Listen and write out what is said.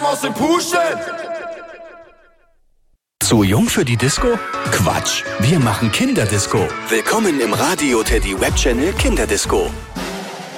aus dem Puschen. Zu jung für die Disco? Quatsch, wir machen Kinderdisco. Willkommen im Radio Teddy Web Channel Kinderdisco.